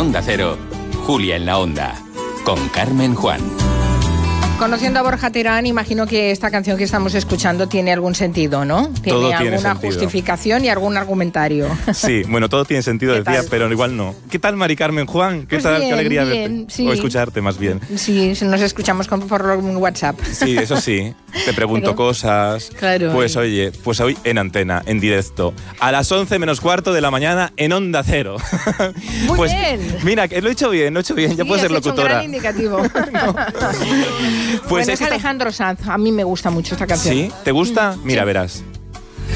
Onda Cero, Julia en la Onda, con Carmen Juan. Conociendo a Borja Terán, imagino que esta canción que estamos escuchando tiene algún sentido, ¿no? Todo tiene tiene alguna sentido. Justificación y algún argumentario. Sí, bueno, todo tiene sentido, decía, tal? pero igual no. ¿Qué tal, Mari Carmen Juan? ¿Qué Pues tal? bien, Qué alegría bien, verte. sí. O escucharte, más bien. Sí, nos escuchamos por WhatsApp. Sí, eso sí. Te pregunto Pero, cosas. claro. Pues oye, pues hoy en antena, en directo. A las 11 menos cuarto de la mañana en Onda Cero. Muy Pues, bien. Mira, que lo he hecho bien, ya Sí, puedo ser has hecho locutora. un gran indicativo. Pues Bueno, es es que Alejandro Sanz. A mí me gusta mucho esta canción. ¿Sí? ¿Te gusta? Mira, Sí. verás.